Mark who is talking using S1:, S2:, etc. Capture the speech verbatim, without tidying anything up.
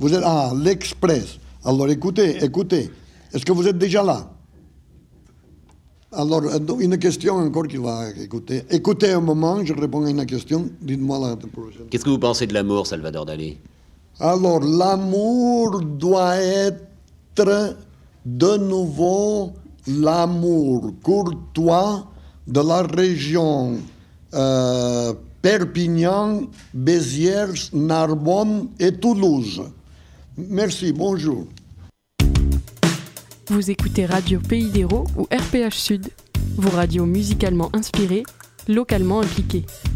S1: Vous êtes à l'Express. Alors écoutez, écoutez. Est-ce que vous êtes déjà là? Alors, une question encore qui va écouter. Écoutez un moment, je réponds à une question. Dites-moi la prochaine.
S2: Qu'est-ce que vous pensez de l'amour, Salvador Dali?
S1: Alors, l'amour doit être de nouveau l'amour courtois de la région euh, Perpignan, Béziers, Narbonne et Toulouse. Merci, bonjour.
S3: Vous écoutez Radio Pays d'Hérault ou R P H Sud, vos radios musicalement inspirées, localement impliquées.